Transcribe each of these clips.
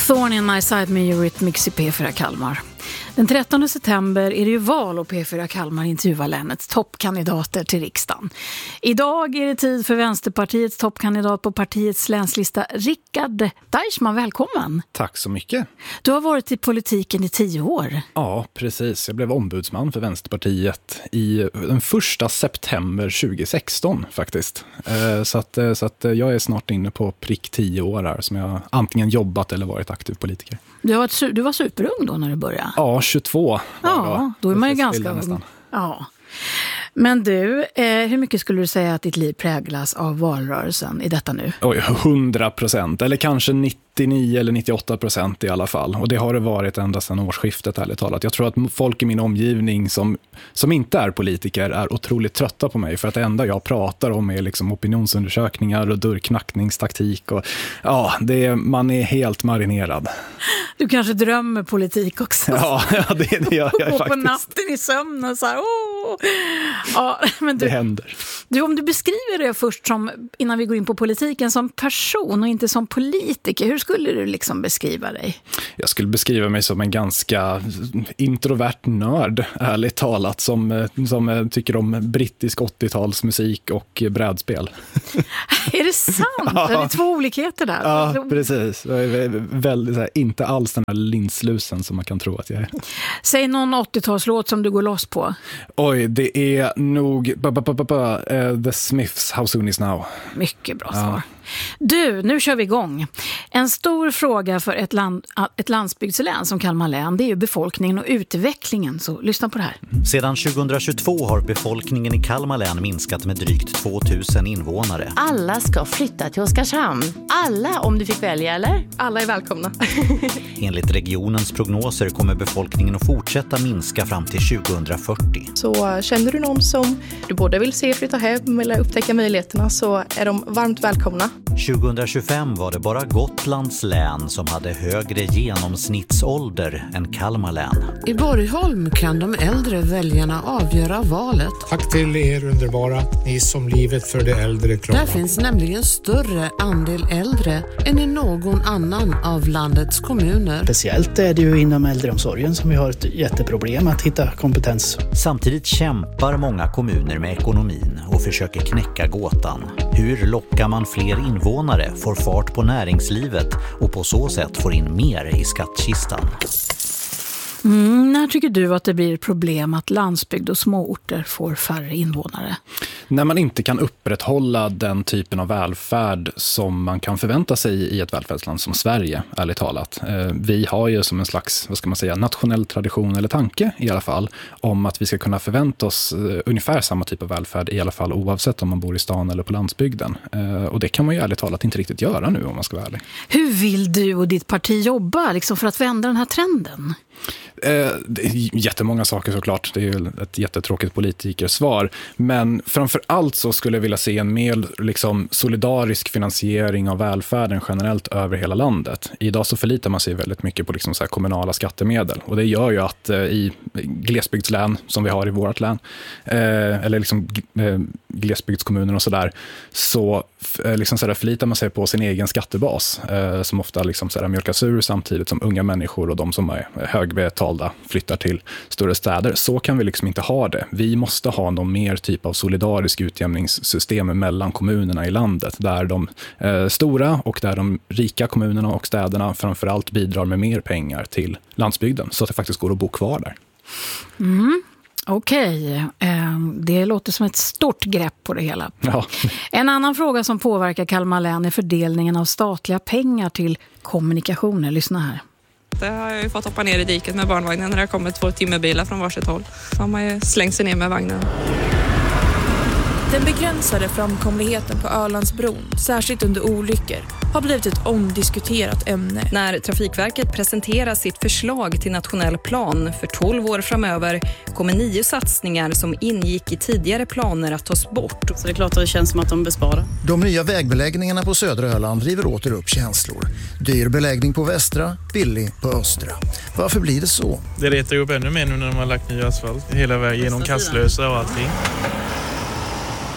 Thorn in my side med Eurythmics i P4 Kalmar. Den 13 september är det ju val och P4 Kalmar intervjuar länets toppkandidater till riksdagen. Idag är det tid för Vänsterpartiets toppkandidat på partiets länslista, Rickard Deichmann. Välkommen! Tack så mycket. Du har varit i politiken i 10 år. Ja, precis. Jag blev ombudsman för Vänsterpartiet i den 1 september 2016 faktiskt. Så att jag är snart inne på prick 10 år här som jag antingen jobbat eller varit aktiv politiker. Du var superung då när du började? Ja, 22. Ja, då är man ju ganska ung. Ja. Men du, hur mycket skulle du säga att ditt liv präglas av valrörelsen i detta nu? Oj, 100%. Eller kanske 99 eller 98% i alla fall. Och det har det varit ända sedan årsskiftet, ärligt talat. Jag tror att folk i min omgivning som inte är politiker är otroligt trötta på mig. För att det enda jag pratar om är liksom opinionsundersökningar och dörrknackningstaktik. Och, ja, man är helt marinerad. Du kanske drömmer politik också. Ja, det gör jag faktiskt. På natten i sömnen så här, Ja, men det händer. Om du beskriver det först innan vi går in på politiken som person och inte som politiker, hur skulle du liksom beskriva dig? Jag skulle beskriva mig som en ganska introvert nörd, ärligt talat, som tycker om brittisk 80-talsmusik och brädspel. Är det sant? Ja. Det är 2 olikheter där. Ja, precis. Jag är väldigt, inte alls den här linslusen som man kan tro att jag är. Säg någon 80-talslåt som du går loss på. Oj, det är nog The Smiths How Soon Is Now. Mycket bra svar. Du, nu kör vi igång. En stor fråga för ett landsbygdslän som Kalmar län, det är ju befolkningen och utvecklingen, så lyssna på det här. Sedan 2022 har befolkningen i Kalmar län minskat med drygt 2000 invånare. Alla ska flytta till Oskarshamn. Alla, om du fick välja, eller? Alla är välkomna. Enligt regionens prognoser kommer befolkningen att fortsätta minska fram till 2040. Så känner du någon som du både vill se flytta hem eller upptäcka möjligheterna, så är de varmt välkomna. 2025 var det bara Gotlands län som hade högre genomsnittsålder än Kalmar län. I Borgholm kan de äldre väljarna avgöra valet. Tack till er underbara, ni som livet för de äldre klarar. Där finns nämligen större andel äldre än i någon annan av landets kommuner. Speciellt är det ju inom äldreomsorgen som vi har ett jätteproblem att hitta kompetens. Samtidigt kämpar många kommuner med ekonomin och försöker knäcka gåtan. Hur lockar man fler invånare, får fart på näringslivet och på så sätt får in mer i skattkistan? När tycker du att det blir ett problem att landsbygd och småorter får färre invånare? När man inte kan upprätthålla den typen av välfärd som man kan förvänta sig i ett välfärdsland som Sverige, ärligt talat. Vi har ju som en slags, nationell tradition eller tanke i alla fall, om att vi ska kunna förvänta oss ungefär samma typ av välfärd i alla fall, oavsett om man bor i stan eller på landsbygden. Och det kan man ju ärligt talat inte riktigt göra nu, om man ska vara ärlig. Hur vill du och ditt parti jobba för att vända den här trenden? Det är jättemånga saker såklart. Det är ju ett jättetråkigt politikersvar. Men framför allt så skulle jag vilja se en mer solidarisk finansiering av välfärden generellt över hela landet. Idag så förlitar man sig väldigt mycket på så här kommunala skattemedel. Och det gör ju att i glesbygdslän som vi har i vårt län, eller glesbygdskommuner och sådär, så förlitar man sig på sin egen skattebas som ofta mjölkas ur, samtidigt som unga människor och de som är högbetalda flyttar till större städer. Så kan vi inte ha det. Vi måste ha någon mer typ av solidarisk utjämningssystem mellan kommunerna i landet, där de stora och där de rika kommunerna och städerna framförallt bidrar med mer pengar till landsbygden, så att det faktiskt går att bo kvar där. Okej, det låter som ett stort grepp på det hela. Ja. En annan fråga som påverkar Kalmar län är fördelningen av statliga pengar till kommunikationer. Lyssna här. Det har jag ju fått hoppa ner i diket med barnvagnen när det har kommit 2 timmerbilar från varsitt håll. Så har man ju slängt sig ner med vagnen. Den begränsade framkomligheten på Ölandsbron, särskilt under olyckor, har blivit ett omdiskuterat ämne. När Trafikverket presenterar sitt förslag till nationell plan för 12 år framöver kommer 9 satsningar som ingick i tidigare planer att tas bort. Så det är klart att det känns som att de besparar. De nya vägbeläggningarna på södra Öland river åter upp känslor. Dyr beläggning på västra, billig på östra. Varför blir det så? Det retar upp ännu mer nu när de har lagt ny asfalt hela vägen genom Kastlösa och allting.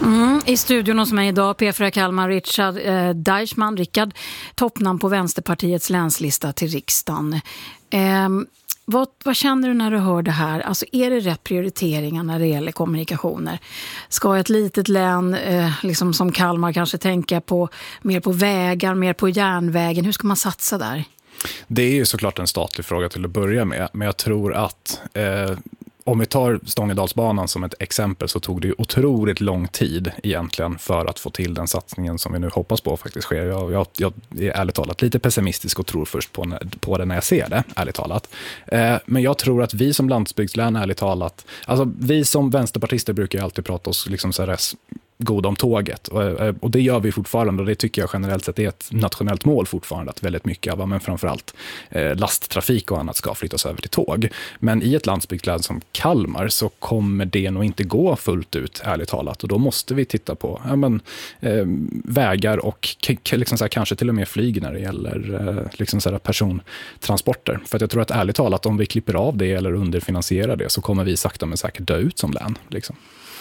I studion hos mig idag, P4 Kalmar, Richard Deichmann, Rickard, toppnamn på Vänsterpartiets länslista till riksdagen. Vad känner du när du hör det här? Alltså, är det rätt prioriteringar när det gäller kommunikationer? Ska ett litet län liksom som Kalmar kanske tänka på mer på vägar, mer på järnvägen? Hur ska man satsa där? Det är ju såklart en statlig fråga till att börja med, men jag tror att om vi tar Stångedalsbanan som ett exempel så tog det ju otroligt lång tid egentligen för att få till den satsningen som vi nu hoppas på faktiskt sker. Jag är ärligt talat lite pessimistisk och tror först på det när jag ser det, ärligt talat. Men jag tror att vi som landsbygdslän, ärligt talat, alltså vi som vänsterpartister brukar ju alltid prata oss liksom så här goda om tåget och det gör vi fortfarande och det tycker jag generellt sett är ett nationellt mål fortfarande att väldigt mycket av, men framförallt lasttrafik och annat ska flyttas över till tåg. Men i ett landsbygdslän som Kalmar så kommer det nog inte gå fullt ut, ärligt talat, och då måste vi titta på vägar och liksom så här, kanske till och med flyg när det gäller liksom så här persontransporter. För att jag tror att ärligt talat om vi klipper av det eller underfinansierar det så kommer vi sakta men säkert dö ut som län liksom.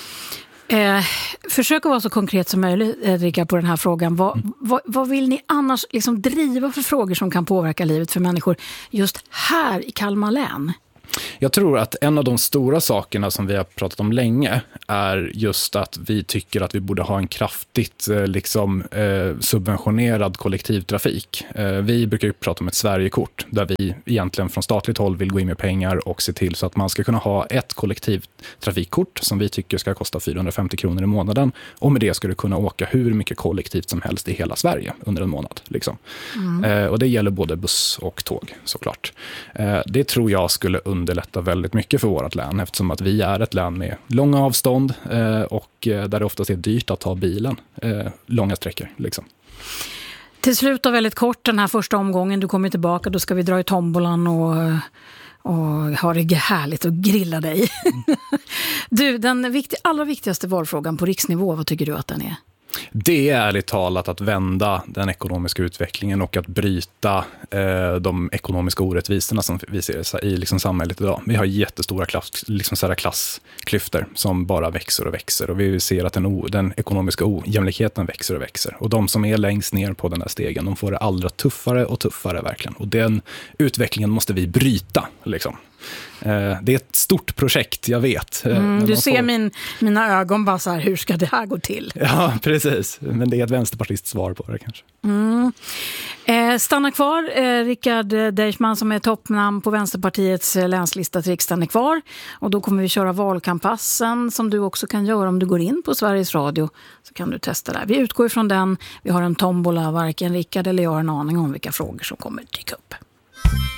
Försök att vara så konkret som möjligt, Rickard, på den här frågan. Vad vill ni annars liksom driva för frågor som kan påverka livet för människor just här i Kalmar län? Jag tror att en av de stora sakerna som vi har pratat om länge är just att vi tycker att vi borde ha en kraftigt subventionerad kollektivtrafik. Vi brukar ju prata om ett Sverigekort där vi egentligen från statligt håll vill gå in med pengar och se till så att man ska kunna ha ett kollektivtrafikkort som vi tycker ska kosta 450 kronor i månaden, och med det ska du kunna åka hur mycket kollektivt som helst i hela Sverige under en månad. Liksom. Och det gäller både buss och tåg såklart. Det tror jag skulle underlätta väldigt mycket för vårt län eftersom att vi är ett län med långa avstånd och där det oftast är dyrt att ta bilen långa sträckor. Liksom. Till slut då, väldigt kort, den här första omgången, du kommer tillbaka, då ska vi dra i tombolan och ha det härligt och grilla dig. Du, den allra viktigaste valfrågan på riksnivå, vad tycker du att den är? Det är ärligt talat att vända den ekonomiska utvecklingen och att bryta de ekonomiska orättvisorna som vi ser i liksom samhället idag. Vi har jättestora klassklyftor som bara växer och växer, och vi ser att den ekonomiska ojämlikheten växer och växer. Och de som är längst ner på den här stegen, de får det allra tuffare och tuffare verkligen. Och den utvecklingen måste vi bryta liksom. Det är ett stort projekt, jag vet. Du ser mina ögon bara så här, hur ska det här gå till? Ja, precis. Men det är ett vänsterpartistiskt svar på det kanske. Stanna kvar, Rickard Deichmann som är toppnamn på Vänsterpartiets länslista till riksdagen är kvar. Och då kommer vi köra valkampassen som du också kan göra om du går in på Sveriges Radio. Så kan du testa där. Vi utgår ifrån den. Vi har en tombola, varken Rickard eller jag har en aning om vilka frågor som kommer dyka upp.